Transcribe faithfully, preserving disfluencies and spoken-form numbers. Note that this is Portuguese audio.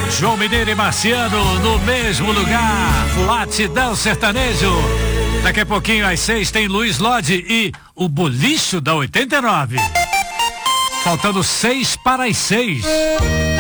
João Mineiro e Marciano no mesmo lugar. Batidão sertanejo. Daqui a pouquinho às seis tem Luiz Lodi e o Bolicho da oitenta e nove. Faltando seis para as seis.